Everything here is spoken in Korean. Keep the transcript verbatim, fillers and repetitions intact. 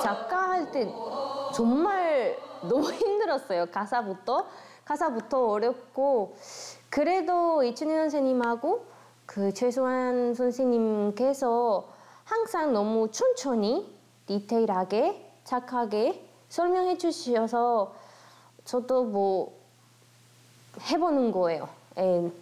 작가 할 때 정말 너무 힘들었어요. 가사부터 가사부터 어렵고 그래도 이춘희 선생님하고 그 최소한 선생님께서 항상 너무 천천히 디테일하게 착하게 설명해 주셔서 저도 뭐 해보는 거예요. 예.